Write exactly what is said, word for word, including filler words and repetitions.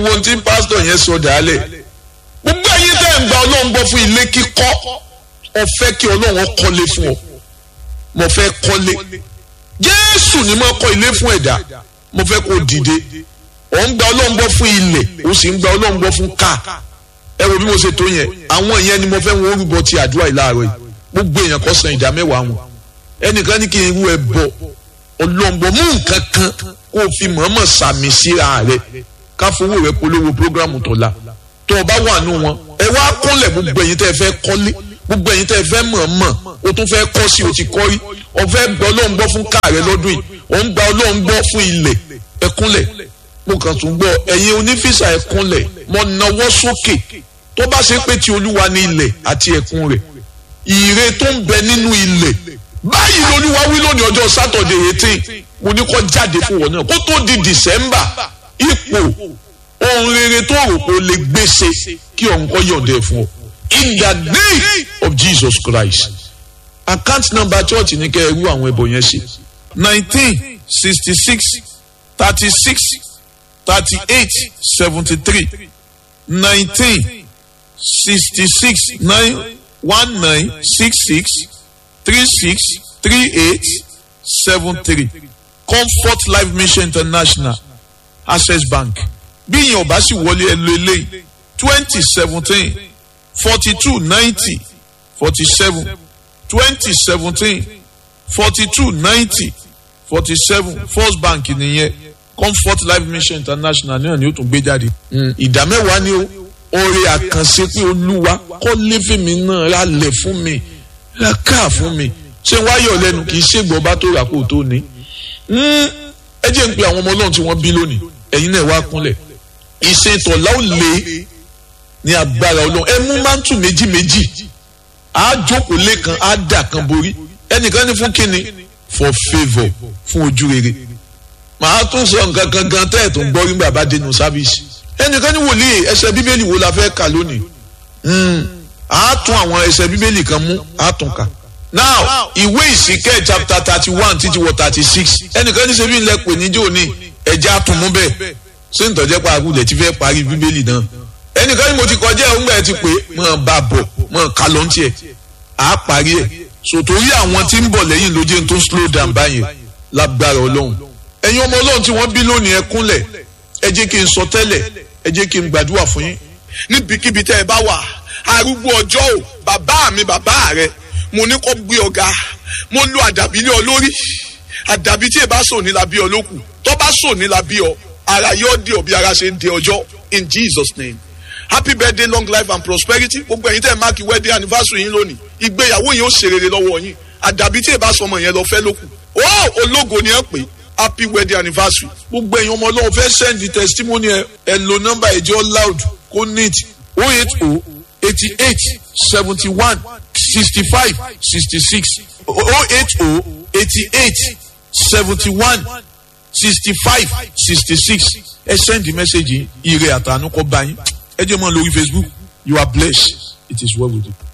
wo ohun tí pásítọ̀ yẹn sọ dálẹ̀ gbogbo ẹ̀yin tẹ́ ń gba ọlọ́run gbọ́ fún ilé kíkọ́ ó fẹ́ kí ọlọ́run kọ́lé fún ọ mo fẹ́ kọ́lé Jésù ni mo kọ́ ilé fún ẹ̀dá mo fẹ́ kó dìde ò ń gba ọlọ́run gbọ́ fún ilẹ̀ ó sì ń gba ọlọ́run gbọ́ fún káà ẹ wo bí mo ṣe tó yẹn àwọn ìyẹn ni mo fẹ́ wọn orúbọ ti àdúrà ìlàrọ̀ yìí gbogbo èèyàn kó san ìdá mẹ́wàá wọn ẹnìkan ní kí n rú ẹ bọ ọlọ́ngbọ mú nǹkan kan kó o fi mọ̀ọ́mọ̀ sàmì síra rẹ ká fowó rẹ polówó prógrámù tọ́la tó o bá wà nù wọn ẹ wá kúnlẹ̀ gbogbo ẹ̀yin tẹ́ ẹ fẹ́ kọ́lé gbogbo ẹ̀yin tẹ́ ẹ fẹ́ mọ̀ọ́mọ̀ o tún fẹ́ kọ́ sí o ti kọ́ rí o fẹ́ gba ọlọ́ngbọ fún káà rẹ lọ́dún yìí o ń gba ọlọ́ngbọ fún ilẹ̀ ẹ kúnlẹ̀ mo kàn tún gbọ́ ẹ̀yin onífísà ẹ kúnlẹ̀ mo nawọ́ sókè tó bá ṣe pé ti Olúwa ní ilẹ̀ àti ẹ̀kún rẹ̀ ire tó ń bẹ nínú ilẹ̀ báyìí lolúwa wí lónìí ọjọ́ sátọ̀dẹ̀ eighteen mo ní kó jáde fún wọn náà kó tó di December ipò ohun rere tó rò pé o lè gbèsè kí ọ̀hún kọ́ yọ̀ǹdẹ̀ fún ọ in the name of Jesus Christ. Account number church ní kẹ́ ẹ rú àwọn ẹbọ yẹn sí nineteen sixty six thirty six thirty eight seventy three nineteen sixty six nine one nine six six three six three eight seven three Comfort Life Mission International Access Bank bí yẹn ọba sì wọlé ẹ lo eléyìí twenty seventeen forty two ninety forty seven twenty seventeen forty two ninety forty seven First Bank nìyẹn Comfort Life Mission International náà ni ó tún gbé jáde. ìdá mẹ́wàá ni ó oore àkànṣe pé Olúwa kọ́lé fèmí náà rálẹ̀ fún mi ra káà fún mi ṣé wáyọ̀ lẹ́nu kì í ṣègbọ́ bá tó rà kó tó ní. ẹ jẹ́ ń pe àwọn ọmọ Ọlọ́run tí wọ́n bí lónìí ẹ̀yin náà wá kúnlẹ̀ ìṣètò láòlé ní agbára Ọlọ́run ẹ mú mántù méjì méjì á jókòó lẹ́kan á dà kan borí ẹnìkan ní fún kíni for favour fún ojú rere màá tún sọ nǹkan kan gan tẹ́ ẹ̀ tó ń gbọ́ nígbà bá dénú sáfíìsì ẹnìkan ní wòlíì ẹsẹ̀ bíbélì wo la fẹ́ kà lónìí á tún àwọn ẹsẹ̀ bíbélì kan mú á tún kà now ìwé ìsìnkẹ́ chapter thirty one títí wọ thirty six ẹnìkan ní ṣe bí ilẹ̀ pè níjó ní ẹ̀jẹ̀ àtúnmú bẹ́ẹ̀ ṣé ìtọ́jẹ́ pa àgùlẹ̀ tí fẹ́ parí bíbélì náà ẹnìkan ní mo ti kọjá ẹ̀ ńgbà ẹ̀ ti pé mọ̀ bá bọ̀ mọ̀ ká lọ́n tiẹ̀ á parí ẹ̀ sòtórí àwọn tí ń bọ̀ lẹ́yìn ló jẹ́ tó ń slow down báyìí lágbára Ọlọ́run ẹ̀yin ọmọ Ọlọ́run tí wọ́n bí lónìí ẹ kúnlẹ̀ ẹ jẹ́ kí n sọ tẹ́lẹ̀ ẹ jẹ́ kí n gbàdúrà fún yín níbikíbi tẹ́ ẹ bá wà arúgbó ọjọ́ ò bàbá mi bàbá rẹ mo ní kó gbé ọ̀gá mo lo àdàbí lé ọ lórí àdàbí tí ẹ bá sọ ní la bí ọ lókù tó bá sọ ní la bí ọ ara yóò dé ọ bí ara ṣe ń dé ọjọ́ in Jesus name happy birthday long life and prosperity gbogbo ẹ̀yin tẹ́ ẹ máàkì wedding anniversary yín lónìí ìgbéyàwó yín ó ṣe rere lọ́wọ́ yín àdàbí tí ẹ bá sọmọ yẹn lọ fẹ́ lókù ó ológo ni ẹ pè happy wedding anniversary gbogbo ẹ̀yin ọmọ Ọlọ́run fẹ́ send the testimony ẹ ẹ lo number ẹ̀jẹ̀ loud kó neat oh eight oh eighty eight seventy one sixty five sixty six oh eight oh eighty eight seventy one sixty five sixty six ẹ send the message ire àtànú kọ bá yín ẹ jẹ́ mọ́ lórí Facebook you are blessed it is well with you.